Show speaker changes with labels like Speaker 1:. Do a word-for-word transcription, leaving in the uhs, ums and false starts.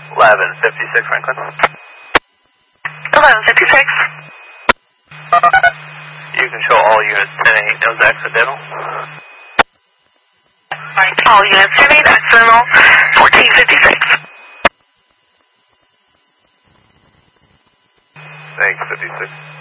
Speaker 1: eleven fifty-six, Franklin.
Speaker 2: eleven fifty-six.
Speaker 1: You control all units ten eight, that was accidental.
Speaker 2: All units ten eight, accidental, fourteen fifty-six.
Speaker 1: Thanks, fifty-six.